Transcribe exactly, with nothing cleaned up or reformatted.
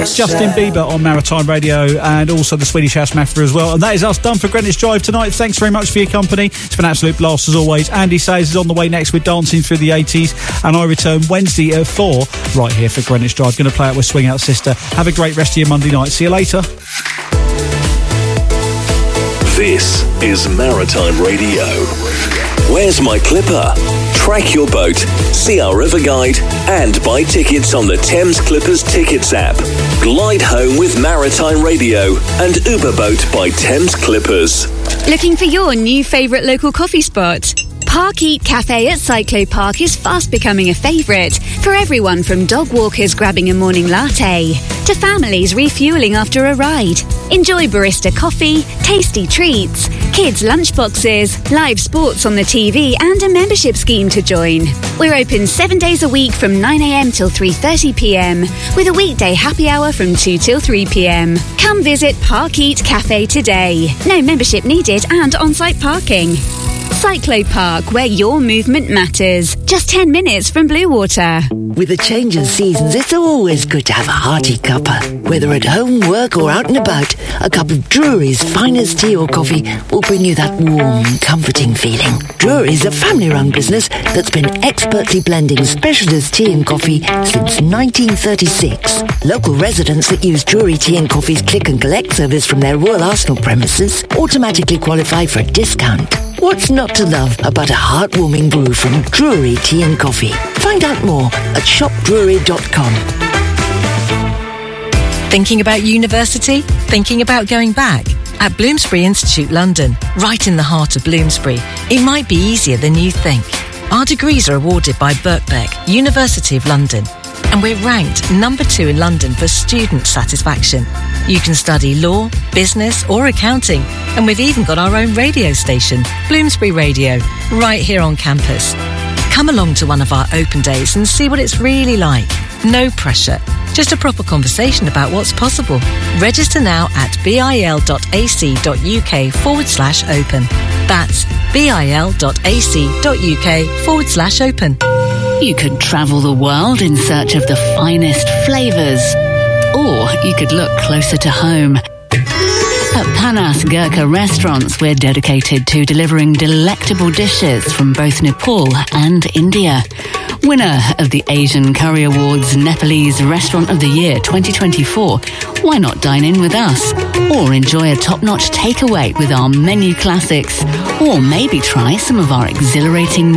Justin Bieber on Maritime Radio, and also the Swedish House Mafia as well. And that is us done for Greenwich Drive tonight. Thanks very much for your company. It's been an absolute blast as always. Andy Sayers is on the way next with Dancing Through the eighties, and I return Wednesday at four right here for Greenwich Drive. Going to play out with Swing Out Sister. Have a great rest of your Monday night. See you later. This is Maritime Radio. Where's My Clipper? Track your boat, see our river guide, and buy tickets on the Thames Clippers Tickets app. Glide home with Maritime Radio and Uber Boat by Thames Clippers. Looking for your new favourite local coffee spot? Park Eat Cafe at Cyclo Park is fast becoming a favourite for everyone from dog walkers grabbing a morning latte to families refuelling after a ride. Enjoy barista coffee, tasty treats, kids' lunchboxes, live sports on the T V and a membership scheme to join. We're open seven days a week from nine a m till three thirty p m with a weekday happy hour from two till three p m. Come visit Park Eat Cafe today. No membership needed and on-site parking. Cyclo Park, where your movement matters. Just ten minutes from Blue Water. With the change of seasons, it's always good to have a hearty cuppa. Whether at home, work or out and about, a cup of Drury's finest tea or coffee will bring you that warm, comforting feeling. Drury's a family-run business that's been expertly blending specialist tea and coffee since nineteen thirty-six. Local residents that use Drury Tea and Coffee's click and collect service from their Royal Arsenal premises automatically qualify for a discount. What's not to love about a heartwarming brew from Drury Tea and Coffee? Find out more at shop drury dot com. Thinking about university? Thinking about going back? At Bloomsbury Institute London, right in the heart of Bloomsbury, it might be easier than you think. Our degrees are awarded by Birkbeck, University of London, and we're ranked number two in London for student satisfaction. You can study law, business or accounting, and we've even got our own radio station, Bloomsbury Radio, right here on campus. Come along to one of our open days and see what it's really like. No pressure, just a proper conversation about what's possible. Register now at bil.ac.uk forward slash open. That's bil.ac.uk forward slash open. You could travel the world in search of the finest flavours, or you could look closer to home. At Panas Gurkha Restaurants, we're dedicated to delivering delectable dishes from both Nepal and India. Winner of the Asian Curry Awards Nepalese Restaurant of the Year twenty twenty-four, why not dine in with us? Or enjoy a top-notch takeaway with our menu classics? Or maybe try some of our exhilarating